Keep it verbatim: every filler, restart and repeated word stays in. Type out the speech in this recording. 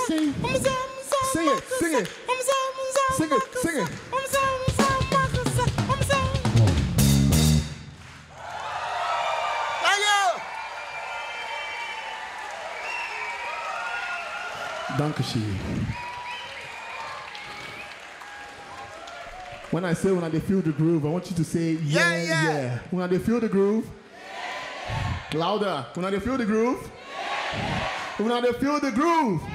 See? Sing it, sing it. Sing it, sing it. Dankeschön. When I say when they feel the groove, I want you to say yeah, yeah. yeah. When they feel the groove, yeah. Louder. When they feel the groove, yeah. When they feel the groove.